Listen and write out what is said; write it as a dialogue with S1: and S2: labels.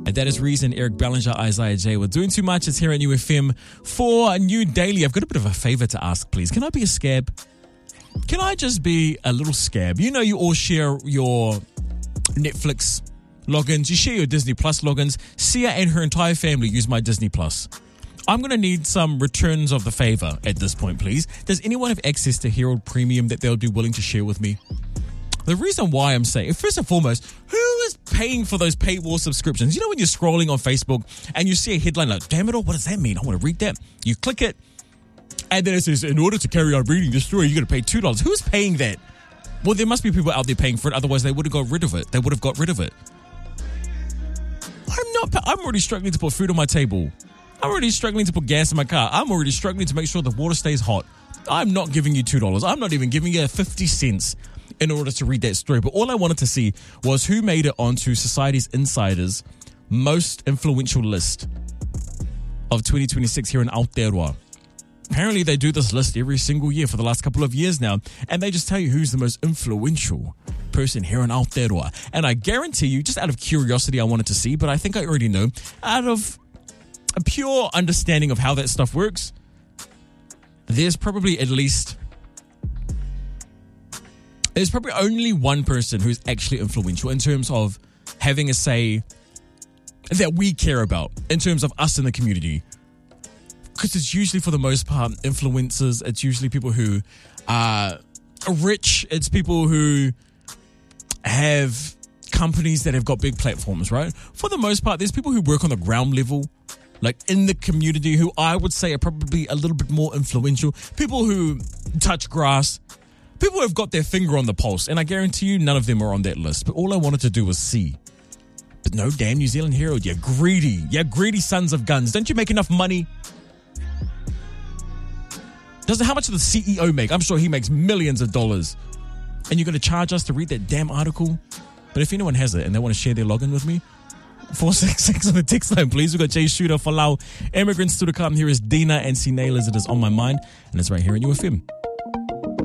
S1: And that is reason Eric Ballinger, Isaiah J. were doing too much. It's here at UFM for a new daily. I've got a bit of a favor to ask, please. Can I be a scab? Can I just be a little scab? You know, you all share your Netflix logins. You share your Disney Plus logins. Sia and her entire family use my Disney Plus. I'm going to need some returns of the favor at this point, please. Does anyone have access to Herald Premium that they'll be willing to share with me? The reason why I'm saying, first and foremost, who is paying for those paywall subscriptions? You know when you're scrolling on Facebook and you see a headline like, damn it all, what does that mean? I want to read that. You click it, and then it says, in order to carry on reading this story, you're going to pay $2. Who's paying that? Well, there must be people out there paying for it. Otherwise, they would have got rid of it. I'm already struggling to put food on my table. I'm already struggling to put gas in my car. I'm already struggling to make sure the water stays hot. I'm not giving you $2. I'm not even giving you 50 cents in order to read that story. But all I wanted to see was who made it onto Society's Insiders most influential list of 2026 here in Aotearoa. Apparently they do this list every single year for the last couple of years now, and they just tell you who's the most influential person here in Aotearoa. And I guarantee you, just out of curiosity, I wanted to see, but I think I already know, out of a pure understanding of how that stuff works, there's probably only one person who's actually influential in terms of having a say that we care about, in terms of us in the community. Because it's usually, for the most part, influencers. It's usually people who are rich. It's people who have companies that have got big platforms, right? For the most part, there's people who work on the ground level, like in the community, who I would say are probably a little bit more influential. People who touch grass. People who have got their finger on the pulse. And I guarantee you, none of them are on that list. But all I wanted to do was see. But no, damn New Zealand Herald, you're greedy sons of guns. Don't you make enough money? How much does the CEO make? I'm sure he makes millions of dollars. And you're going to charge us to read that damn article? But if anyone has it and they want to share their login with me, 466 on the text line, please. We've got Jay Shooter, Falau, Immigrants to the come. Here is Dina and C. Nailers. It is on my mind. And it's right here in UFM.